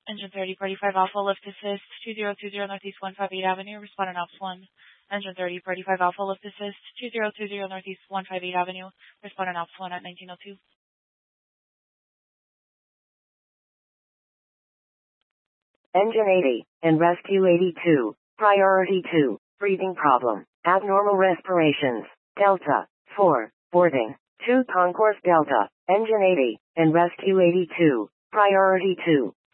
Engine 3045 Alpha, lift assist, 2020 Northeast 158 Avenue, responding ops 1. Engine 3045 Alpha, lift assist, 2020 Northeast 158 Avenue, responding ops 1 at 1902. Engine 80, and Rescue 82, Priority 2, breathing problem, abnormal respirations, Delta 4, boarding, 2 Concourse Delta, Engine 80, and Rescue 82, Priority 2.